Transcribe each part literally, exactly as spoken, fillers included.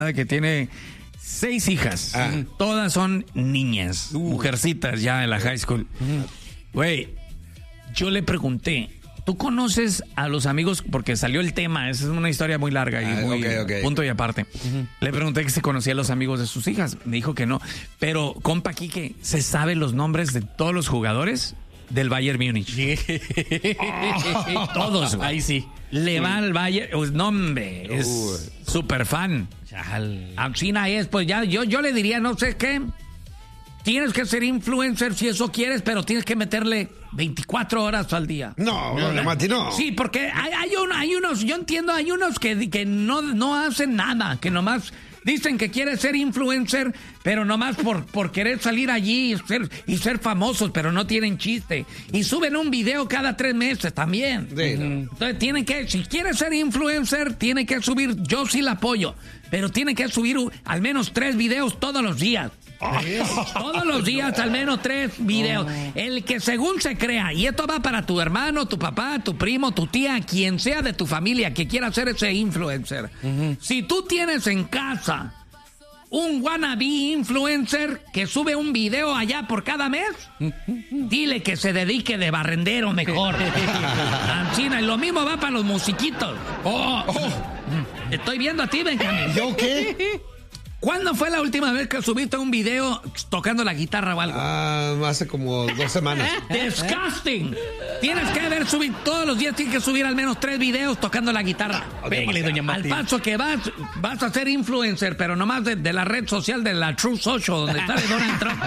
que tiene seis hijas. Ah. Todas son niñas, uh. mujercitas ya en la high school. Güey, uh-huh. yo le pregunté, ¿tú conoces a los amigos? Porque salió el tema, esa es una historia muy larga y ah, muy okay, okay. punto y aparte. Uh-huh. Le pregunté que si conocía a los amigos de sus hijas. Me dijo que no. Pero, compa, aquí que se sabe los nombres de todos los jugadores del Bayern Múnich. oh, todos, güey. Ahí sí. Le sí. va al Bayern. Pues, no, hombre, es uh. súper fan. China es, pues ya, yo, yo le diría, no sé qué. Tienes que ser influencer si eso quieres, pero tienes que meterle veinticuatro horas al día. No, no, no, Mati, no. Sí, porque hay, hay, un, hay unos, yo entiendo, hay unos que, que no, no hacen nada, que nomás dicen que quieren ser influencer, pero nomás por, por querer salir allí y ser, y ser famosos, pero no tienen chiste. Y suben un video cada tres meses también. Sí, no. Entonces tienen que, si quieres ser influencer, tiene que subir, yo sí la apoyo, pero tiene que subir al menos tres videos todos los días. Todos los días al menos tres videos. El que según se crea, y esto va para tu hermano, tu papá, tu primo, tu tía, quien sea de tu familia que quiera ser ese influencer. Uh-huh. Si tú tienes en casa un wannabe influencer que sube un video allá por cada mes, dile que se dedique de barrendero mejor. Ancina, y lo mismo va para los musiquitos. Oh, oh. Estoy viendo a ti, Benjamín. ¿Yo qué? ¿Cuándo fue la última vez que subiste un video tocando la guitarra o algo? Ah, hace como dos semanas. ¡Disgusting! Tienes que haber subido, todos los días tienes que subir al menos tres videos tocando la guitarra. Pégale, doña Martín. Al paso que vas, vas a ser influencer, pero nomás de, de la red social de la True Social, donde sale Donald Trump.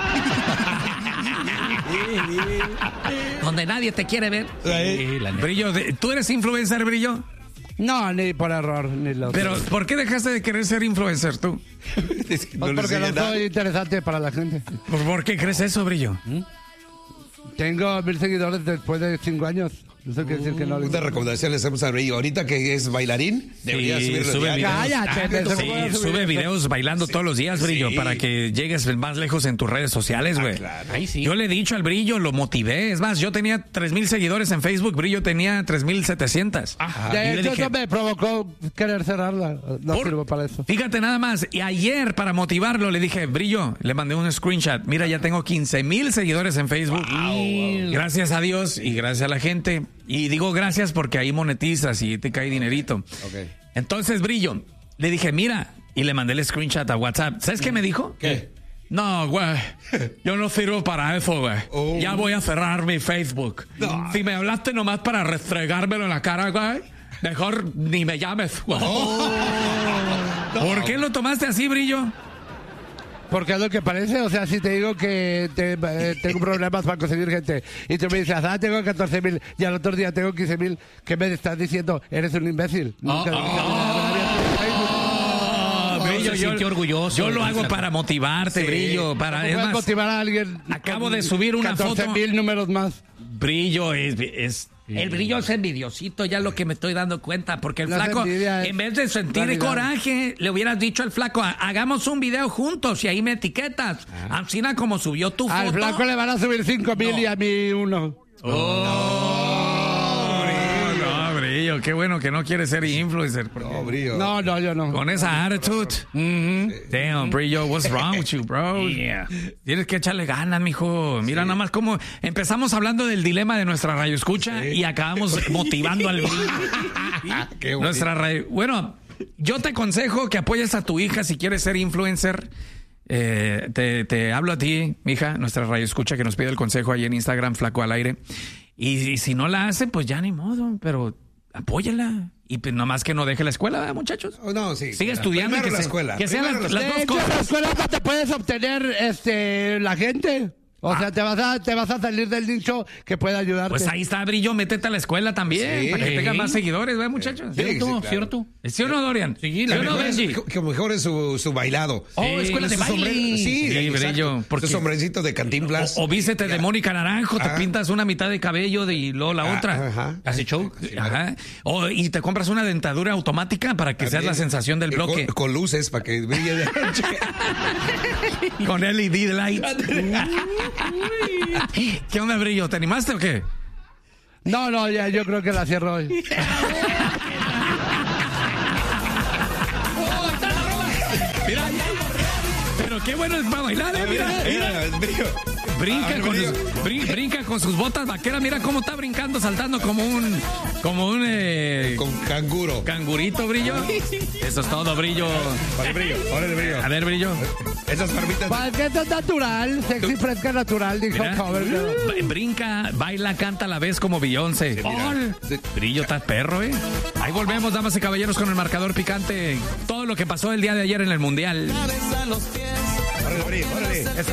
Donde nadie te quiere ver. Sí, Brillo, ¿tú eres influencer, Brillo? No, ni por error, ni lo Pero, sé. ¿por qué dejaste de querer ser influencer tú? Es que no pues porque no soy interesante para la gente. ¿Por, ¿Por qué crees eso, Brillo? ¿Mm? Tengo mil seguidores después de cinco años. Eso quiere decir que no. Una recomendación le hacemos a Brillo. Ahorita que es bailarín, debería sí, subirlo. Sube videos, Cállate, ah, sí, sube videos bailando sí. todos los días, Brillo, sí. para que llegues más lejos en tus redes sociales, güey. Ah, claro. sí. Yo le he dicho al Brillo, lo motivé. Es más, yo tenía tres mil seguidores en Facebook, Brillo tenía tres mil setecientos. De hecho, dije, eso me provocó querer cerrarla. No por, sirvo para eso. Fíjate nada más. Y ayer, para motivarlo, le dije, Brillo, le mandé un screenshot. Mira, ya tengo quince mil seguidores en Facebook. Wow, wow. Gracias a Dios y gracias a la gente. Y digo gracias porque ahí monetizas y te cae dinerito. Okay. Entonces, Brillo, le dije, mira, y le mandé el screenshot a WhatsApp. ¿Sabes qué me dijo? ¿Qué? No, güey, yo no sirvo para eso, güey. Oh. Ya voy a cerrar mi Facebook. No. Si me hablaste nomás para restregármelo en la cara, güey, mejor ni me llames, güey. Oh. ¿Por qué lo tomaste así, Brillo? Porque es lo que parece, o sea, si te digo que te, eh, tengo problemas para conseguir gente y tú me dices, ah, tengo catorce mil y al otro día tengo quince mil, ¿qué me estás diciendo? Eres un imbécil. Oh, Nunca, oh, oh, Brillo, yo, yo, orgulloso, yo lo hago para motivarte, sí. Brillo. Para es más, motivar a alguien. Acabo de subir una catorce foto. mil números más. Brillo es... es Sí. El Brillo es envidiosito, ya lo que me estoy dando cuenta, porque el no flaco, en vez de sentir realidad. coraje, le hubieras dicho al flaco, hagamos un video juntos y ahí me etiquetas. Ah. Ancina como subió tu al foto. Al flaco le van a subir cinco mil no. y a mí uno. Oh, no, no, Brillo, qué bueno que no quieres ser influencer. No, Brillo. No, no, yo no. Con esa attitude. Mm-hmm. Damn, Brillo, what's wrong with you, bro? Yeah. Tienes que echarle ganas, mijo. Mira sí. nada más cómo empezamos hablando del dilema de nuestra radio escucha sí. y acabamos motivando al Brillo. Qué nuestra radio. Bueno, yo te aconsejo que apoyes a tu hija si quieres ser influencer. Eh, te, te hablo a ti, mija, nuestra radio escucha que nos pide el consejo ahí en Instagram, Flaco al Aire. Y, y si no la hace, pues ya ni modo, pero apóyala. Y pues nomás que no deje la escuela, ¿eh, muchachos? Oh, no, sí. Sigue estudiando. Primero y que la se, escuela. Que sean las, las dos hecho, cosas. En la escuela no te puedes obtener este, la gente. O ah. sea, te vas, a, te vas a salir del nicho que puede ayudarte. Pues ahí está, Brillo, métete a la escuela también, sí, para que sí. tengas más seguidores, ¿verdad, muchachos? Sí, ¿Cierto? sí, claro. ¿Cierto? ¿Sí o no, Dorian? Sí, la ¿Sí no, Benji? Que mejor es su, su bailado. Oh, sí, escuela de baile. Sí, sí, Brillo. Su sombrencito de Cantinflas. O, o vístete de Mónica Naranjo, te ah. pintas una mitad de cabello de, y luego la ah, otra. Ajá. ¿Hace show? Sí, ajá. O, y te compras una dentadura automática para que seas la sensación del bloque. Con, con luces, para que brille de noche. Con L E D lights. ¿Qué onda, Brillo? ¿Te animaste o qué? No, no, ya, yo creo que la cierro hoy. Mira. Pero qué bueno es para bailar, eh. Mira, mira. Mira, brillo. Brinca, Ah, con brillo. sus, brin- brinca con sus botas vaqueras. Mira cómo está brincando, saltando como un, como un eh, Con canguro. cangurito, Brillo. Eso es todo, Brillo. Vale, brillo. Órale, brillo. A ver, Brillo. Esas barbitas. Pues que esto es natural, sexy, fresca, natural, dijo Mira. Cover. B- Brinca, baila, canta a la vez como Beyoncé. mira. ¡Ol! Brillo, estás perro, ¿eh? Ahí volvemos, damas y caballeros, con el marcador picante. Todo lo que pasó el día de ayer en el Mundial. Órale, brillo. Órale. Eso.